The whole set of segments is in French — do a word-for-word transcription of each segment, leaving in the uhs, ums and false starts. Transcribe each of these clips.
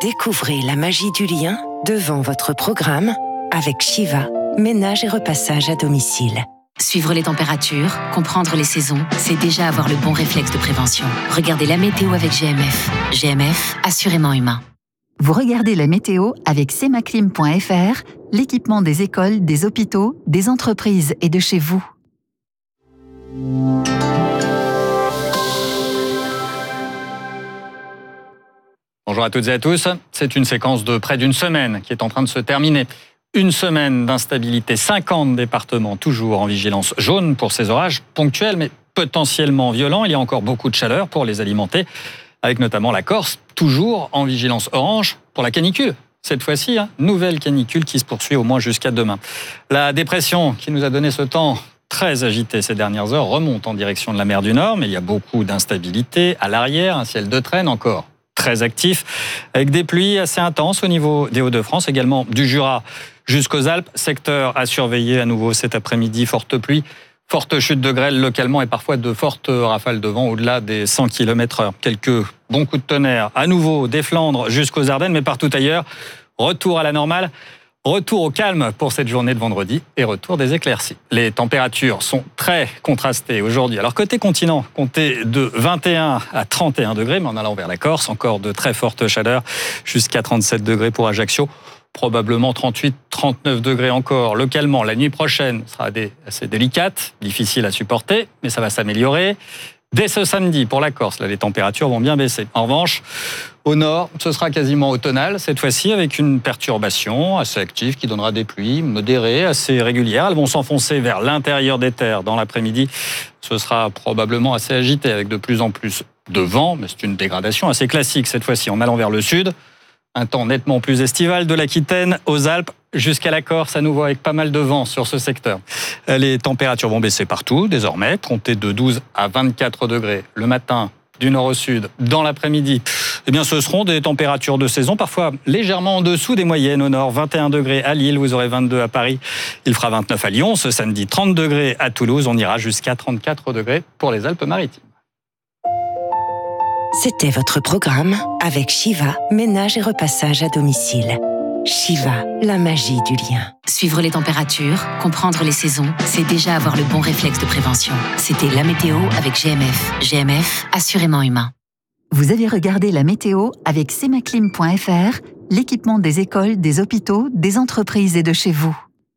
Découvrez la magie du lien devant votre programme avec Shiva, ménage et repassage à domicile. Suivre les températures, comprendre les saisons, c'est déjà avoir le bon réflexe de prévention. Regardez la météo avec G M F. G M F, assurément humain. Vous regardez la météo avec semaclim point f r, l'équipement des écoles, des hôpitaux, des entreprises et de chez vous. Bonjour à toutes et à tous. C'est une séquence de près d'une semaine qui est en train de se terminer. Une semaine d'instabilité, cinquante départements toujours en vigilance jaune pour ces orages ponctuels mais potentiellement violents. Il y a encore beaucoup de chaleur pour les alimenter, avec notamment la Corse, toujours en vigilance orange pour la canicule. Cette fois-ci, hein, nouvelle canicule qui se poursuit au moins jusqu'à demain. La dépression qui nous a donné ce temps très agité ces dernières heures remonte en direction de la mer du Nord, mais il y a beaucoup d'instabilité à l'arrière, un ciel de traîne encore très actif, avec des pluies assez intenses au niveau des Hauts-de-France, également du Jura jusqu'aux Alpes. Secteur à surveiller à nouveau cet après-midi, forte pluie, forte chute de grêle localement et parfois de fortes rafales de vent au-delà des cent kilomètres heure. Quelques bons coups de tonnerre à nouveau des Flandres jusqu'aux Ardennes, mais partout ailleurs, retour à la normale. Retour au calme pour cette journée de vendredi et retour des éclaircies. Les températures sont très contrastées aujourd'hui. Alors côté continent, comptez de vingt et un à trente et un degrés, mais en allant vers la Corse, encore de très fortes chaleurs, jusqu'à trente-sept degrés pour Ajaccio. Probablement trente-huit, trente-neuf degrés encore localement. La nuit prochaine sera assez délicate, difficile à supporter, mais ça va s'améliorer. Dès ce samedi, pour la Corse, là, les températures vont bien baisser. En revanche, au nord, ce sera quasiment automnal, cette fois-ci, avec une perturbation assez active qui donnera des pluies modérées, assez régulières. Elles vont s'enfoncer vers l'intérieur des terres dans l'après-midi. Ce sera probablement assez agité, avec de plus en plus de vent, mais c'est une dégradation assez classique, cette fois-ci, en allant vers le sud. Un temps nettement plus estival de l'Aquitaine aux Alpes jusqu'à la Corse, à nouveau avec pas mal de vent sur ce secteur. Les températures vont baisser partout désormais, compter de douze à vingt-quatre degrés le matin du nord au sud. Dans l'après-midi, eh bien, ce seront des températures de saison, parfois légèrement en dessous des moyennes au nord. vingt et un degrés à Lille, vous aurez vingt-deux à Paris. Il fera vingt-neuf à Lyon. Ce samedi, trente degrés à Toulouse. On ira jusqu'à trente-quatre degrés pour les Alpes-Maritimes. C'était votre programme avec Shiva, ménage et repassage à domicile. Shiva, la magie du lien. Suivre les températures, comprendre les saisons, c'est déjà avoir le bon réflexe de prévention. C'était la météo avec G M F. G M F, assurément humain. Vous avez regardé la météo avec semaclim point f r, l'équipement des écoles, des hôpitaux, des entreprises et de chez vous.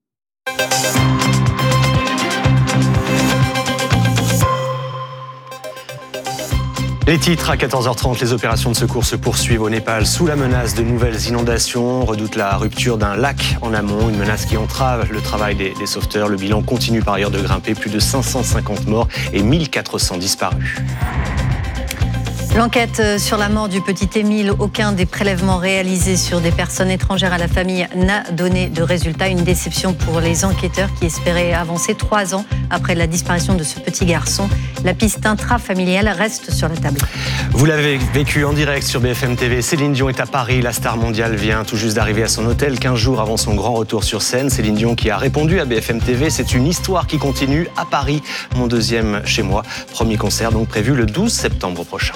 Les titres à quatorze heures trente, les opérations de secours se poursuivent au Népal sous la menace de nouvelles inondations. On redoute la rupture d'un lac en amont, une menace qui entrave le travail des, des sauveteurs. Le bilan continue par ailleurs de grimper, plus de cinq cent cinquante morts et mille quatre cents disparus. L'enquête sur la mort du petit Émile, aucun des prélèvements réalisés sur des personnes étrangères à la famille n'a donné de résultat. Une déception pour les enquêteurs qui espéraient avancer trois ans après la disparition de ce petit garçon. La piste intrafamiliale reste sur la table. Vous l'avez vécu en direct sur B F M T V. Céline Dion est à Paris. La star mondiale vient tout juste d'arriver à son hôtel quinze jours avant son grand retour sur scène. Céline Dion qui a répondu à B F M T V. C'est une histoire qui continue à Paris, mon deuxième chez moi. Premier concert donc prévu le douze septembre prochain.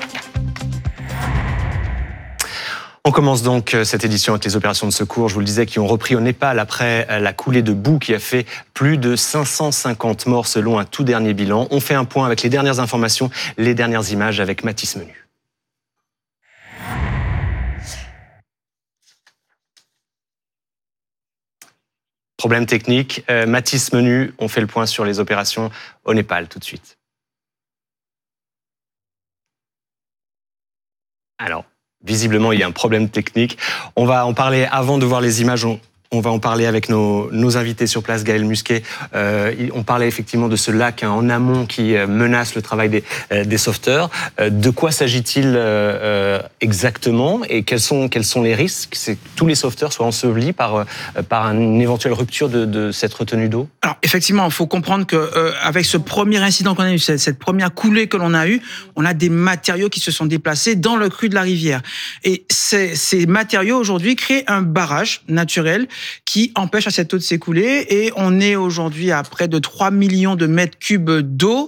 On commence donc cette édition avec les opérations de secours, je vous le disais, qui ont repris au Népal après la coulée de boue qui a fait plus de cinq cent cinquante morts selon un tout dernier bilan. On fait un point avec les dernières informations, les dernières images avec Mathis Menu. Problème technique. Euh, Mathis Menu, on fait le point sur les opérations au Népal tout de suite. Alors, visiblement, il y a un problème technique. On va en parler avant de voir les images. On, on va en parler avec nos, nos invités sur place, Gaël Musquet. Euh, on parlait effectivement de ce lac hein, en amont qui menace le travail des, euh, des sauveteurs. Euh, de quoi s'agit-il euh, exactement et quels sont, quels sont les risques? C'est que tous les sauveteurs soient ensevelis par, euh, par une éventuelle rupture de, de cette retenue d'eau? Alors effectivement, il faut comprendre qu'avec euh, ce premier incident qu'on a eu, cette, cette première coulée que l'on a eue, on a des matériaux qui se sont déplacés dans le cru de la rivière. Et ces, ces matériaux aujourd'hui créent un barrage naturel qui empêche à cette eau de s'écouler. Et on est aujourd'hui à près de trois millions de mètres cubes d'eau